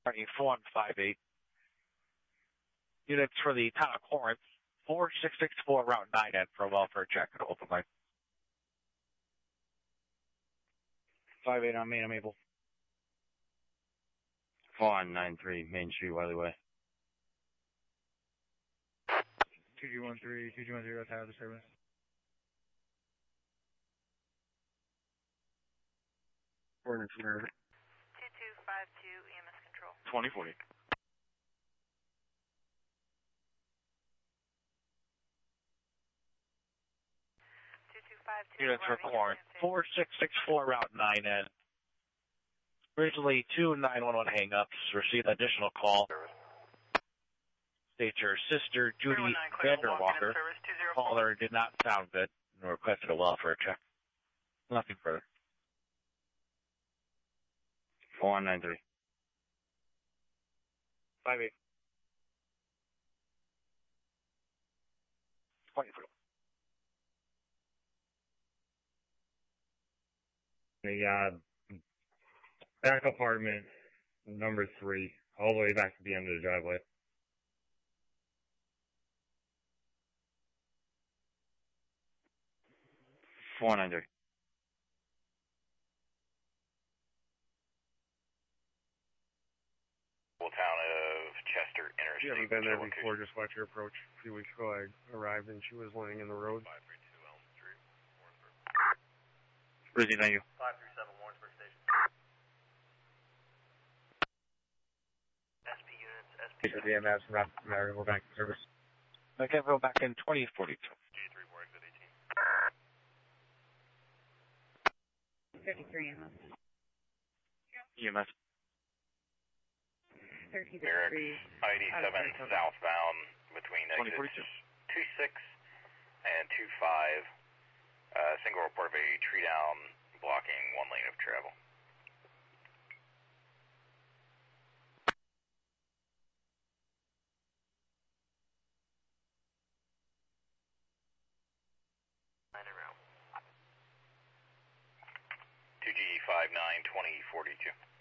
4158. Units for the town of Corinth, 4664 Route 9N for a welfare check at open line. 58 on Main, I'm able. 4193 Main Street, Wiley Way. 2213, 2210, tower disturbance. Coordinates there. 2252 EMS control. 2040. Units for Corinth, 4664 Route 9N. Originally, 2 911 hang-ups. Received an additional call. State your sister, Judy Vanderwalker. Caller did not sound good and requested a welfare check. Nothing further. 4193. 58. 23. The back apartment, number 3, all the way back to the end of the driveway. .493. Town of Chester Interstate. You haven't been there before, just watch your approach. A few weeks ago I arrived and she was laying in the road. 532 Elm Street, Warrensburg. Rizzy, thank you. 537 Warrensburg Station. SP units, SP Piece of the EMS from Rapid America, we're back in service. Okay, we're back in 2042. G3 for exit 18. 33 EMS. EMS. 33. I-87 southbound between exits 26 and 25. Single report of a tree down blocking one lane of travel. Line around. 2G 59 2042.